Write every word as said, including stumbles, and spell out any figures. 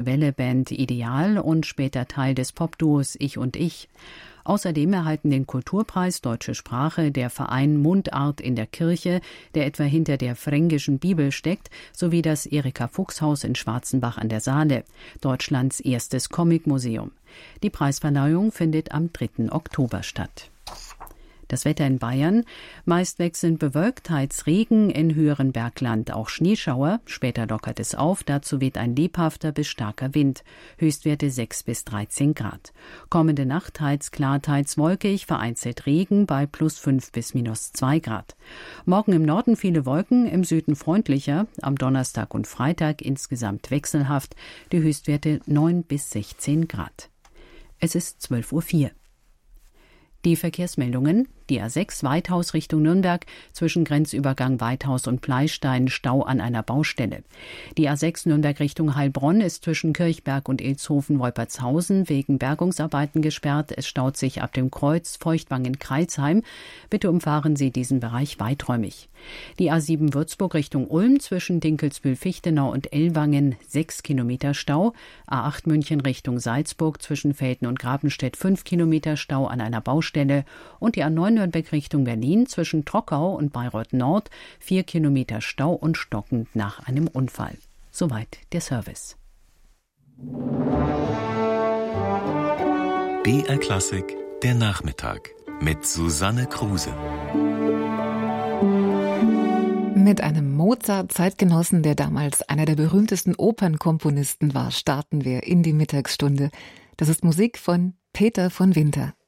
Welle-Band Ideal und später Teil des Popduos Ich und Ich. Außerdem erhalten den Kulturpreis Deutsche Sprache der Verein Mundart in der Kirche, der etwa hinter der Fränkischen Bibel steckt, sowie das Erika-Fuchs-Haus in Schwarzenbach an der Saale, Deutschlands erstes Comicmuseum. Die Preisverleihung findet am dritten Oktober statt. Das Wetter in Bayern: meist wechselnd bewölkt, teils Regen, in höheren Bergland auch Schneeschauer, später lockert es auf, dazu weht ein lebhafter bis starker Wind, Höchstwerte sechs bis dreizehn Grad. Kommende Nacht teils klar, teils wolkig, vereinzelt Regen bei plus fünf bis minus zwei Grad. Morgen im Norden viele Wolken, im Süden freundlicher, am Donnerstag und Freitag insgesamt wechselhaft, die Höchstwerte neun bis sechzehn Grad. Es ist zwölf Uhr vier. Die Verkehrsmeldungen: Die A sechs Weithaus Richtung Nürnberg, zwischen Grenzübergang Weithaus und Pleistein Stau an einer Baustelle. Die A sechs Nürnberg Richtung Heilbronn ist zwischen Kirchberg und Ilshofen-Wolpertshausen wegen Bergungsarbeiten gesperrt. Es staut sich ab dem Kreuz Feuchtwangen-Kreilsheim. Bitte umfahren Sie diesen Bereich weiträumig. Die A sieben Würzburg Richtung Ulm, zwischen Dinkelsbühl-Fichtenau und Ellwangen sechs Kilometer Stau. A acht München Richtung Salzburg, zwischen Velten und Grabenstedt fünf Kilometer Stau an einer Baustelle. Und die A neun Nürnberg Richtung Berlin, zwischen Trockau und Bayreuth Nord vier Kilometer Stau und stockend nach einem Unfall. Soweit der Service. B R Klassik, der Nachmittag mit Susanne Kruse. Mit einem Mozart-Zeitgenossen, der damals einer der berühmtesten Opernkomponisten war, starten wir in die Mittagsstunde. Das ist Musik von Peter von Winter.